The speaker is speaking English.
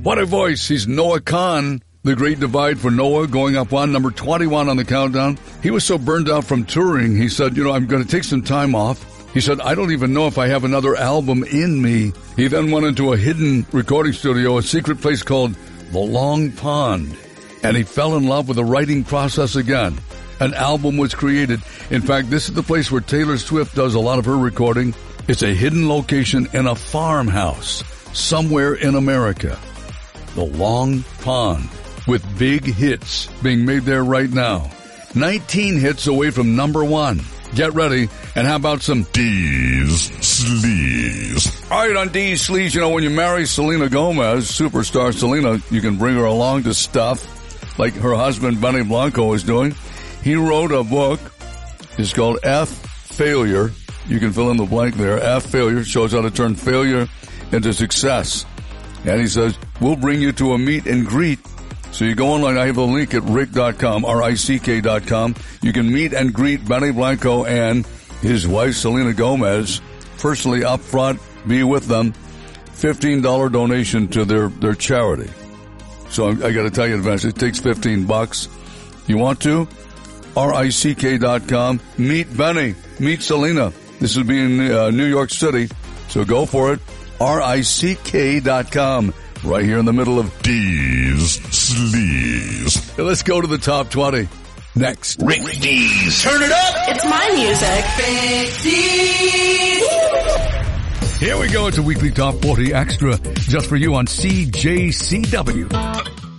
What a voice. He's Noah Kahan. The Great Divide for Noah going up on number 21 on the countdown. He was so burned out from touring, he said, I'm going to take some time off. He said, I don't even know if I have another album in me. He then went into a hidden recording studio, a secret place called The Long Pond. And he fell in love with the writing process again. An album was created. In fact, this is the place where Taylor Swift does a lot of her recording. It's a hidden location in a farmhouse somewhere in America. The Long Pond, with big hits being made there right now. 19 hits away from number 1. Get ready, and how about some D's Sleaze? All right, on D's Sleaze, when you marry Selena Gomez, superstar Selena, you can bring her along to stuff like her husband Benny Blanco is doing. He wrote a book. It's called F Failure. You can fill in the blank there. F Failure shows how to turn failure into success. And he says, we'll bring you to a meet and greet. So you go online. I have a link at rick.com, RICK.com. You can meet and greet Benny Blanco and his wife, Selena Gomez, personally up front, be with them. $15 donation to their charity. So I got to tell you in advance, it takes $15. You want to? RICK.com. Meet Benny. Meet Selena. This will be in New York City. So go for it. RICK.com. Right here in the middle of D's Sleaze. Hey, let's go to the top 20. Next. Rick D's. Turn it up. It's my music. Big D's. Here we go. It's a weekly top 40 extra just for you on CJCW.